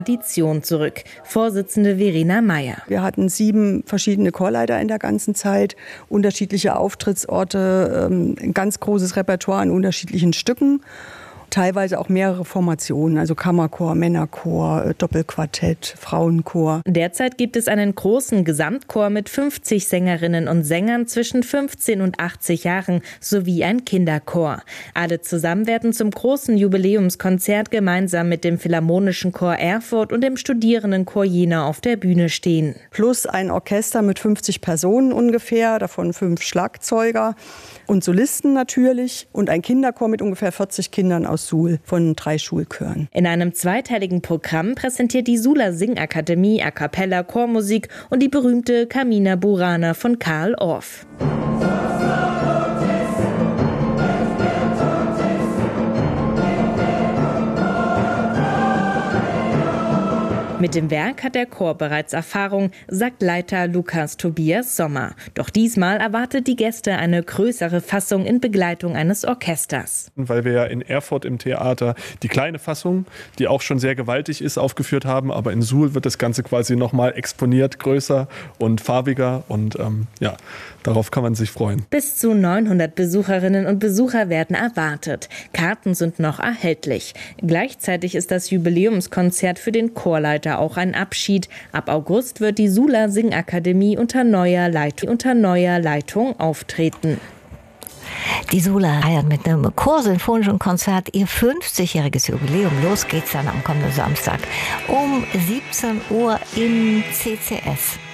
Tradition zurück. Vorsitzende Verena Meyer. Wir hatten 7 verschiedene Chorleiter in der ganzen Zeit, unterschiedliche Auftrittsorte, ein ganz großes Repertoire an unterschiedlichen Stücken. Teilweise auch mehrere Formationen, also Kammerchor, Männerchor, Doppelquartett, Frauenchor. Derzeit gibt es einen großen Gesamtchor mit 50 Sängerinnen und Sängern zwischen 15 und 80 Jahren sowie ein Kinderchor. Alle zusammen werden zum großen Jubiläumskonzert gemeinsam mit dem Philharmonischen Chor Erfurt und dem Studierendenchor Jena auf der Bühne stehen. Plus ein Orchester mit 50 Personen ungefähr, davon 5 Schlagzeuger und Solisten natürlich und ein Kinderchor mit ungefähr 40 Kindern aus Suhl von 3 Schulchören. In einem zweiteiligen Programm präsentiert die Suhler Singakademie A cappella Chormusik und die berühmte Carmina Burana von Carl Orff. Mit dem Werk hat der Chor bereits Erfahrung, sagt Leiter Lukas Tobias Sommer. Doch diesmal erwartet die Gäste eine größere Fassung in Begleitung eines Orchesters. Weil wir ja in Erfurt im Theater die kleine Fassung, die auch schon sehr gewaltig ist, aufgeführt haben. Aber in Suhl wird das Ganze quasi nochmal exponiert, größer und farbiger. Und darauf kann man sich freuen. Bis zu 900 Besucherinnen und Besucher werden erwartet. Karten sind noch erhältlich. Gleichzeitig ist das Jubiläumskonzert für den Chorleiter auch ein Abschied. Ab August wird die Suhler Singakademie unter neuer Leitung auftreten. Die Suhler feiert mit einem Chorsinfonischen Konzert ihr 50-jähriges Jubiläum. Los geht's dann am kommenden Samstag um 17 Uhr im CCS.